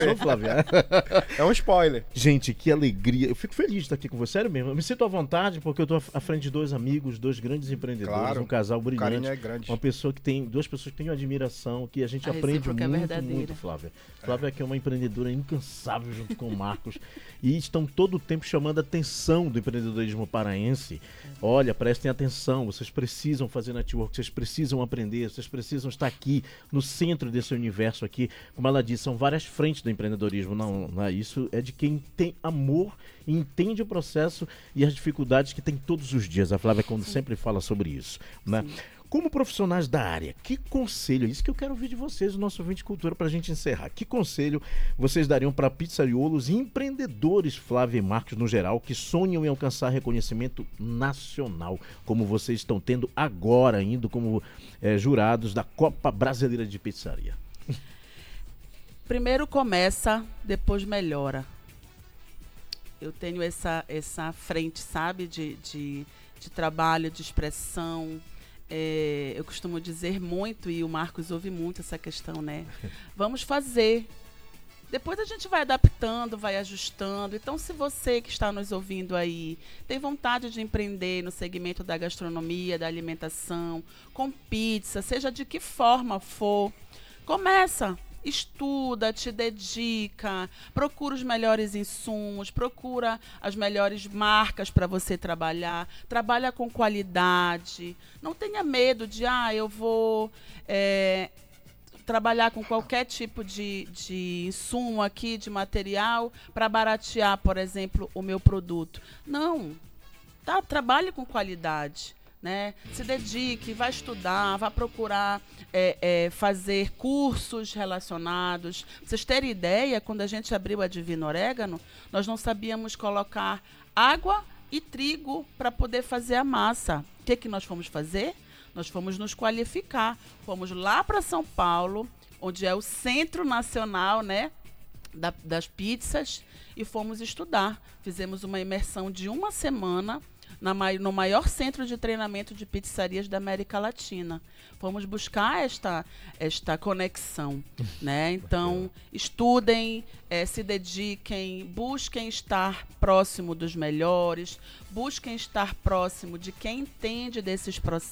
Ô, Flávia. É um spoiler. Gente, que alegria. Eu fico feliz de estar aqui com você, sério mesmo. Eu me sinto à vontade porque eu estou à frente de dois amigos, dois grandes empreendedores, Claro, um casal o brilhante. carinho é grande. Uma pessoa que tem, duas pessoas que têm uma admiração, que a gente aprende recíproca é muito, verdadeira. muito, Flávia. Flávia que é uma empreendedora incansável junto com o Marcos. E estão todo o tempo chamando a atenção do empreendedorismo paraense. Olha, prestem atenção, vocês precisam fazer network, vocês precisam aprender, vocês precisam estar aqui, no centro desse universo aqui. Como ela disse, são várias frentes do empreendedorismo. Não, isso é de quem tem amor e entende o processo e as dificuldades que tem todos os dias. A Flávia quando sempre fala sobre isso, né? Como profissionais da área, que conselho, isso que eu quero ouvir de vocês, o nosso ouvinte de cultura, para a gente encerrar. Que conselho vocês dariam para pizzariolos e empreendedores, Flávia e Marcos, no geral, que sonham em alcançar reconhecimento nacional, como vocês estão tendo agora, indo como jurados da Copa Brasileira de Pizzaria? Primeiro começa, depois melhora. Eu tenho essa frente, sabe, de trabalho, de expressão. Eu costumo dizer muito, e o Marcos ouve muito essa questão, né? Vamos fazer. Depois a gente vai adaptando, vai ajustando. Então, se você que está nos ouvindo aí tem vontade de empreender no segmento da gastronomia, da alimentação, com pizza, seja de que forma for, começa. Estuda, te dedica, procura os melhores insumos, procura as melhores marcas para você trabalhar, trabalha com qualidade, não tenha medo de, eu vou trabalhar com qualquer tipo de insumo aqui, de material, para baratear, por exemplo, o meu produto. Não, trabalhe com qualidade. Né? Se dedique, vá estudar, vá procurar fazer cursos relacionados. Pra vocês terem ideia, quando a gente abriu a Divino Orégano, nós não sabíamos colocar água e trigo para poder fazer a massa. O que nós fomos fazer? Nós fomos nos qualificar. Fomos lá para São Paulo, onde é o Centro Nacional, né, das pizzas, e fomos estudar. Fizemos uma imersão de uma semana no maior centro de treinamento de pizzarias da América Latina. Fomos buscar esta conexão, né? Então, estudem, se dediquem, busquem estar próximo dos melhores, busquem estar próximo de quem entende desses processos.